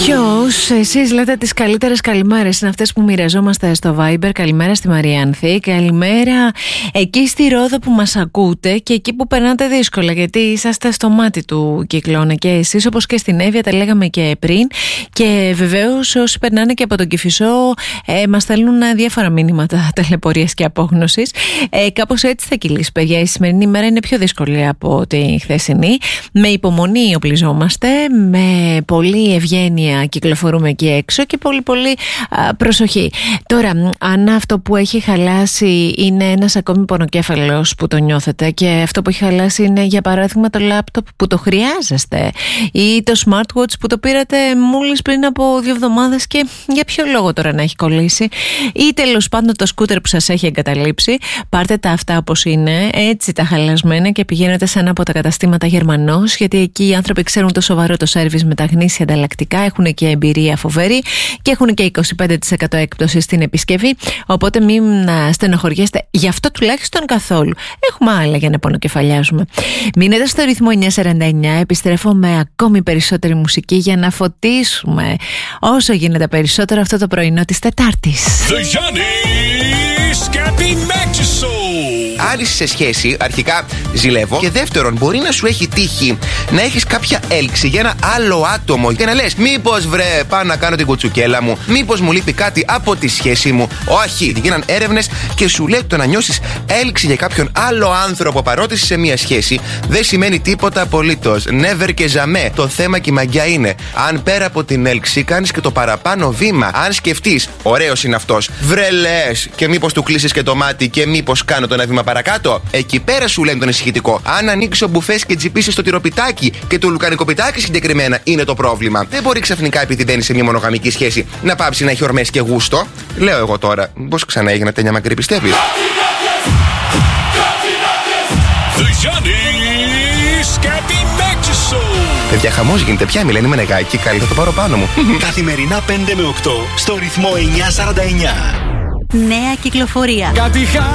Ποιος, εσείς λέτε τις καλύτερες καλημέρες είναι αυτές που μοιραζόμαστε στο Viber. Καλημέρα στη Μαριάνθη, καλημέρα εκεί στη Ρόδο που μας ακούτε και εκεί που περνάτε δύσκολα, γιατί είσαστε στο μάτι του κυκλώνα και εσείς, όπως και στην Εύβοια, τα λέγαμε και πριν. Και βεβαίως όσοι περνάνε και από τον Κηφισό μας στέλνουν διάφορα μήνυματα ταλαιπωρίας και απόγνωσης. Κάπως έτσι θα κυλήσει, παιδιά. Η σημερινή ημέρα είναι πιο δύσκολη από τη χθεσινή. Με υπομονή οπλιζόμαστε, με πολύ ευγένεια κυκλοφορούμε εκεί έξω και πολύ προσοχή. Τώρα, αν αυτό που έχει χαλάσει είναι ένας ακόμη πονοκέφαλος που το νιώθετε και αυτό που έχει χαλάσει είναι για παράδειγμα το λάπτοπ που το χρειάζεστε ή το smartwatch που το πήρατε μόλις πριν από 2 εβδομάδες και για ποιο λόγο τώρα να έχει κολλήσει, ή τέλος πάντων το σκούτερ που σας έχει εγκαταλείψει, πάρτε τα αυτά όπως είναι, έτσι τα χαλασμένα, και πηγαίνετε σε ένα από τα καταστήματα Γερμανός, γιατί εκεί οι άνθρωποι ξέρουν το σοβαρό το σέρβις με τα γνήσια ανταλλακτικά, έχουν και εμπειρία φοβερή και έχουν και 25% έκπτωση στην επισκευή, οπότε μην στενοχωριέστε γι' αυτό τουλάχιστον καθόλου. Έχουμε άλλα για να πονοκεφαλιάζουμε. Μείνετε στο ρυθμό 949, επιστρέφω με ακόμη περισσότερη μουσική για να φωτίσουμε όσο γίνεται περισσότερο αυτό το πρωινό της Τετάρτης. Αν είσαι σε σχέση, αρχικά ζηλεύω. Και δεύτερον, μπορεί να σου έχει τύχει να έχεις κάποια έλξη για ένα άλλο άτομο και να λες, μήπως βρε, πάω να κάνω την κουτσουκέλα μου, μήπως μου λείπει κάτι από τη σχέση μου. Όχι, γίναν έρευνες και σου λέει το να νιώσεις έλξη για κάποιον άλλο άνθρωπο παρότι είσαι σε μια σχέση δεν σημαίνει τίποτα απολύτως. Never και jamais. Το θέμα και η μαγιά είναι, αν πέρα από την έλξη κάνεις και το παραπάνω βήμα, αν σκεφτείς, ωραίος είναι αυτός, βρε λες, και μήπως του κλείσεις και το μάτι και μήπως κάνω το ένα βήμα παρακάτω. Εκεί πέρα σου λένε το ανησυχητικό. Αν ανοίξει ο μπουφές και τσιπήσεις το τυροπιτάκι και το λουκανικοπιτάκι συγκεκριμένα είναι το πρόβλημα. Δεν μπορεί ξαφνικά επειδή μπαίνει σε μια μονογαμική σχέση να πάψει να έχει ορμές και γούστο. Λέω εγώ τώρα, πώς ξανά έγινε τένια μακρύ, πιστεύεις? Παιδιά, χαμός γίνεται πια, μιλένει με νεγάκι, καλή θα το πάρω πάνω μου. Καθημερινά 5 με 8 στο ρυθμό 949. Νέα κυκλοφορία.